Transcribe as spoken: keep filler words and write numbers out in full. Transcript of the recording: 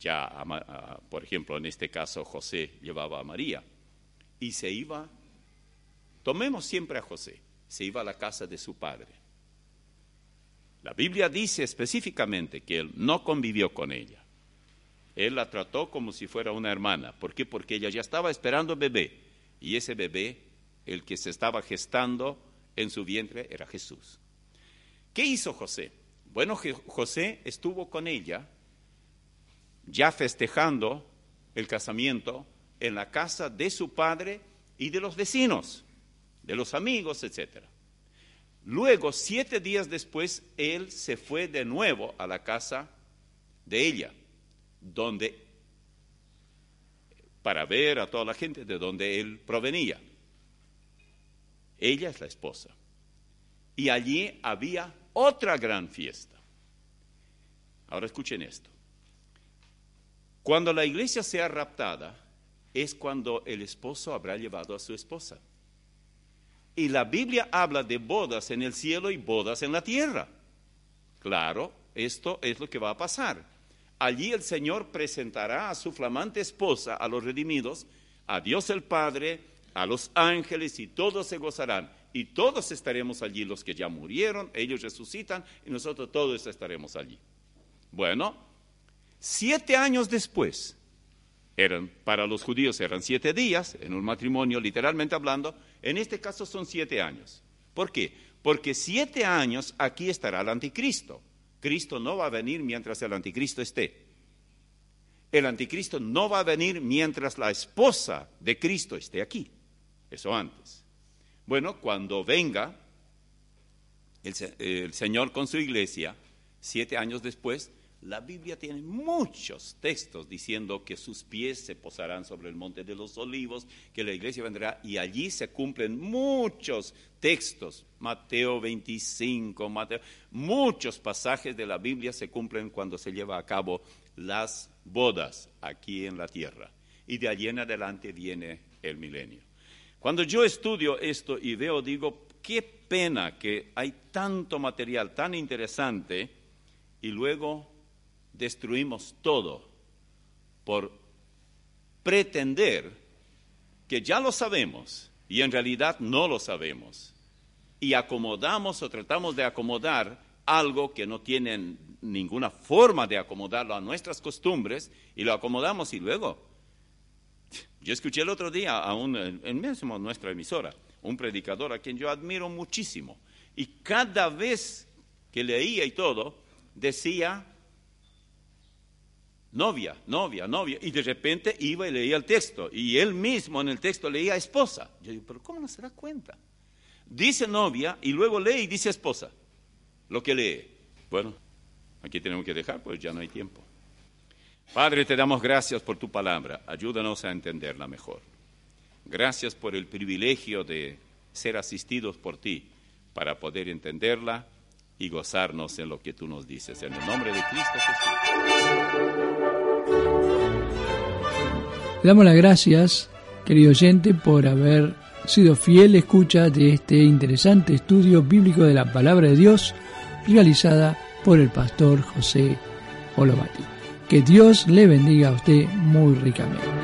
ya, a, a, por ejemplo, en este caso José llevaba a María y se iba, tomemos siempre a José, se iba a la casa de su padre. La Biblia dice específicamente que él no convivió con ella. Él la trató como si fuera una hermana. ¿Por qué? Porque ella ya estaba esperando bebé. Y ese bebé, el que se estaba gestando en su vientre, era Jesús. ¿Qué hizo José? Bueno, José estuvo con ella, ya festejando el casamiento, en la casa de su padre y de los vecinos, de los amigos, etcétera. Luego, siete días después, él se fue de nuevo a la casa de ella, donde, para ver a toda la gente de donde él provenía. Ella es la esposa. Y allí había otra gran fiesta. Ahora escuchen esto. Cuando la iglesia sea raptada, es cuando el esposo habrá llevado a su esposa. Y la Biblia habla de bodas en el cielo y bodas en la tierra. Claro, esto es lo que va a pasar. Allí el Señor presentará a su flamante esposa, a los redimidos, a Dios el Padre, a los ángeles, y todos se gozarán. Y todos estaremos allí, los que ya murieron, ellos resucitan, y nosotros todos estaremos allí. Bueno, siete años después, eran, para los judíos eran siete días, en un matrimonio literalmente hablando, en este caso son siete años. ¿Por qué? Porque siete años aquí estará el anticristo. Cristo no va a venir mientras el anticristo esté. El anticristo no va a venir mientras la esposa de Cristo esté aquí. Eso antes. Bueno, cuando venga el, el Señor con su iglesia, siete años después, la Biblia tiene muchos textos diciendo que sus pies se posarán sobre el monte de los olivos, que la iglesia vendrá, y allí se cumplen muchos textos. Mateo veinticinco, Mateo, muchos pasajes de la Biblia se cumplen cuando se lleva a cabo las bodas aquí en la tierra. Y de allí en adelante viene el milenio. Cuando yo estudio esto y veo, digo, qué pena que hay tanto material tan interesante y luego destruimos todo por pretender que ya lo sabemos y en realidad no lo sabemos, y acomodamos o tratamos de acomodar algo que no tiene ninguna forma de acomodarlo a nuestras costumbres, y lo acomodamos. Y luego, yo escuché el otro día a un, en mismo nuestra emisora, un predicador a quien yo admiro muchísimo, y cada vez que leía y todo, decía novia, novia, novia, y de repente iba y leía el texto, y él mismo en el texto leía esposa. Yo digo, pero ¿cómo no se da cuenta? Dice novia y luego lee y dice esposa, lo que lee. Bueno, aquí tenemos que dejar, pues ya no hay tiempo. Padre, te damos gracias por tu palabra, ayúdanos a entenderla mejor. Gracias por el privilegio de ser asistidos por ti para poder entenderla y gozarnos en lo que tú nos dices. En el nombre de Cristo Jesús. Le damos las gracias, querido oyente, por haber sido fiel escucha de este interesante estudio bíblico de la Palabra de Dios, realizada por el pastor José Olovati. Que Dios le bendiga a usted muy ricamente.